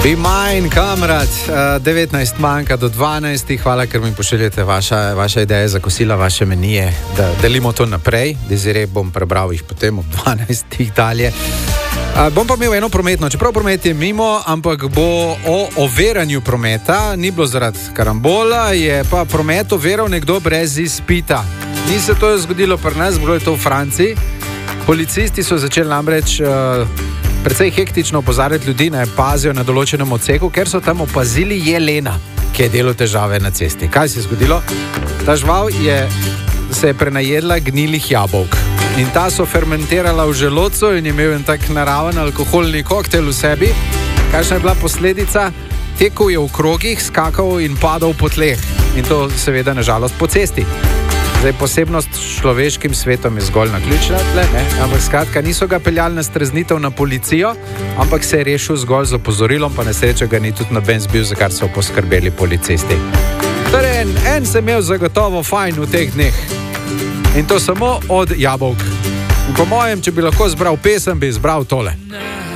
Be mine, kamrat, 19 manjka do 12. Hvala, ker mi pošiljate vaše ideje za kosila, vaše menije, da delimo to naprej. Dezire bom prebral jih potem ob 12. dalje. Bom pa imel eno prometno, čeprav promet je mimo, ampak bo o overanju prometa. Ni bilo zaradi karambola, je pa promet overal nekdo brez izpita. Ni se to zgodilo pri nas, bilo je to v Franciji. Policisti so začeli namreč precej hektično opozarjati ljudi, naj pazijo na določenem odseku, ker so tam opazili jelena, ki je delo težave na cesti. Kaj se je zgodilo? Ta žival se je prenajedla gnilih jabolk. In ta so fermentirala v želodcu in imel en tak naraven alkoholni koktejl v sebi. Kakšna je bila posledica? Tekel je v krogih, skakal in padal po tleh. In to seveda nažalost po cesti. Zdaj, posebnost s človeškim svetom je zgolj naključna tle, ampak skratka niso ga peljali na streznitev na policijo, ampak se je rešil zgolj z opozorilom, pa nesreča ga ni tudi noben zbil, za kar so poskrbeli policisti. Torej, en se imel zagotovo fajn v teh dneh. In to samo od jabolk. In po mojem, če bi lahko zbral pesem, bi izbral tole.